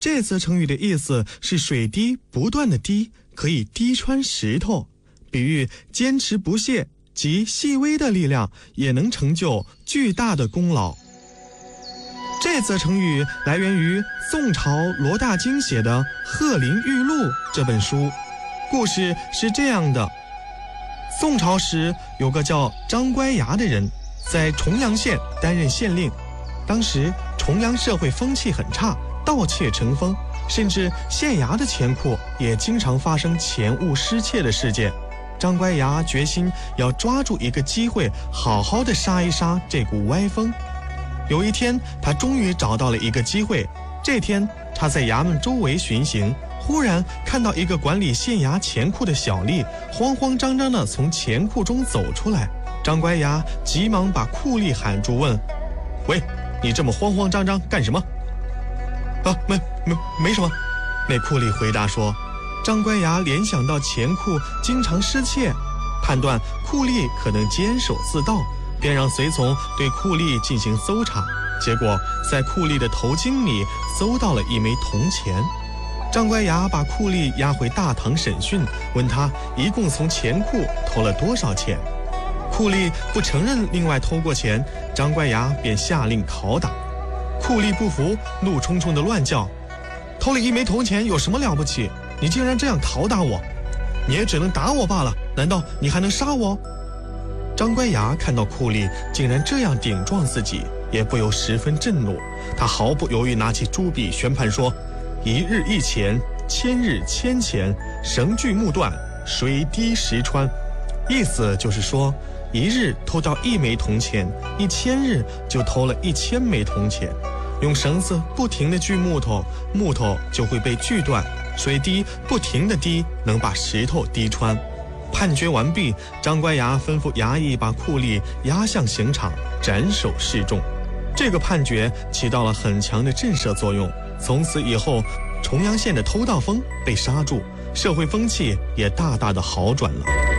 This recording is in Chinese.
这则成语的意思是水滴不断的滴，可以滴穿石头，比喻坚持不懈及细微的力量也能成就巨大的功劳。这则成语来源于宋朝罗大经写的《鹤林玉录》这本书。故事是这样的：宋朝时有个叫张乖崖的人，在重阳县担任县令。当时重阳社会风气很差，盗窃成风，甚至县衙的钱库也经常发生钱物失窃的事件。张乖崖决心要抓住一个机会，好好的杀一杀这股歪风。有一天，他终于找到了一个机会。这天，他在衙门周围巡行，忽然看到一个管理县衙钱库的小吏慌慌张张地从钱库中走出来。张乖崖急忙把库吏喊住，问：“喂，你这么慌慌张张干什么？”“啊，没什么。”那库吏回答说。张乖崖联想到钱库经常失窃，判断库吏可能监守自盗，便让随从对库吏进行搜查。结果在库吏的头巾里搜到了一枚铜钱。张乖崖把库吏押回大堂审讯，问他一共从钱库偷了多少钱。库吏不承认另外偷过钱，张乖崖便下令拷打。库吏不服，怒冲冲地乱叫：“偷了一枚铜钱有什么了不起？你竟然这样拷打我！你也只能打我罢了，难道你还能杀我？”张乖崖看到库吏竟然这样顶撞自己，也不由十分震怒。他毫不犹豫拿起朱笔宣判说：“一日一钱，千日千钱，绳锯木断，水滴石穿。”意思就是说，一日偷到1枚铜钱，1000日就偷了1000枚铜钱。用绳子不停地锯木头，木头就会被锯断；水滴不停地滴，能把石头滴穿。判决完毕，张乖崖吩咐衙役把库吏押向刑场，斩首示众。这个判决起到了很强的震慑作用。从此以后，重阳县的偷盗风被刹住，社会风气也大大的好转了。